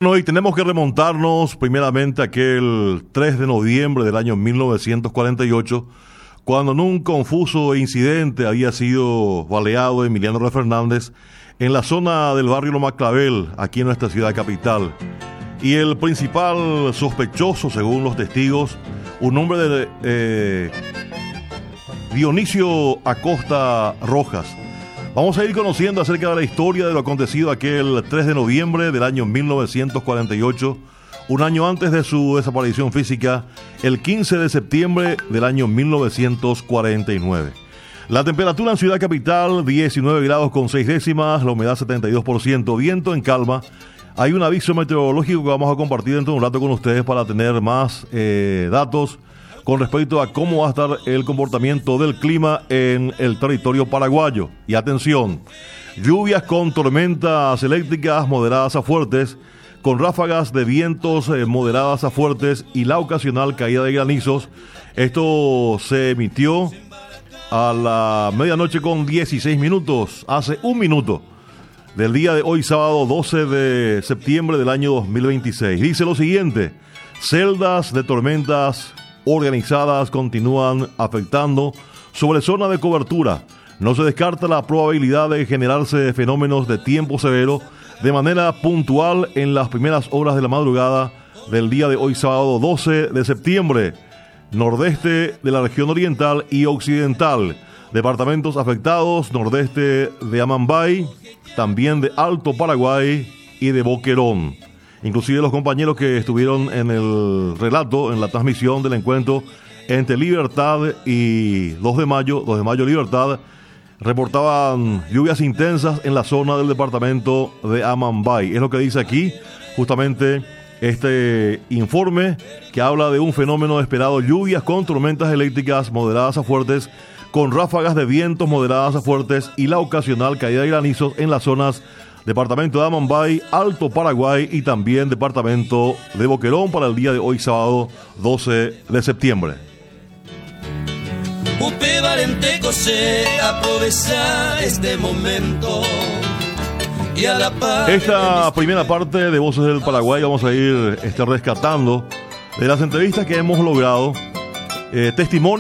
Bueno, y tenemos que remontarnos primeramente a aquel 3 de noviembre del año 1948, cuando en un confuso incidente había sido baleado Emiliano Rey Fernández en la zona del barrio Loma Clavel, aquí en nuestra ciudad capital. Y el principal sospechoso, según los testigos, un hombre de Dionisio Acosta Rojas. Vamos a ir conociendo acerca de la historia de lo acontecido aquel 3 de noviembre del año 1948, un año antes de su desaparición física, el 15 de septiembre del año 1949. La temperatura en Ciudad Capital, 19 grados con 6 décimas, la humedad 72%, viento en calma. Hay un aviso meteorológico que vamos a compartir dentro de un rato con ustedes para tener más datos con respecto a cómo va a estar el comportamiento del clima en el territorio paraguayo. Y atención, lluvias con tormentas eléctricas moderadas a fuertes, con ráfagas de vientos moderadas a fuertes y la ocasional caída de granizos. Esto se emitió a la medianoche con 16 minutos, hace un minuto del día de hoy, sábado 12 de septiembre del año 2026. Dice lo siguiente: celdas de tormentas organizadas continúan afectando sobre zona de cobertura. No se descarta la probabilidad de generarse fenómenos de tiempo severo de manera puntual en las primeras horas de la madrugada del día de hoy, sábado 12 de septiembre. Nordeste de la región oriental y occidental. Departamentos afectados: nordeste de Amambay, también de Alto Paraguay y de Boquerón. Inclusive los compañeros que estuvieron en el relato, en la transmisión del encuentro entre Libertad y 2 de mayo Libertad, reportaban lluvias intensas en la zona del departamento de Amambay. Es lo que dice aquí justamente este informe, que habla de un fenómeno esperado: lluvias con tormentas eléctricas moderadas a fuertes, con ráfagas de vientos moderadas a fuertes y la ocasional caída de granizos en las zonas departamento de Amambay, Alto Paraguay y también departamento de Boquerón para el día de hoy, sábado 12 de septiembre. Este momento. Esta primera parte de Voces del Paraguay vamos a ir rescatando de las entrevistas que hemos logrado, testimonios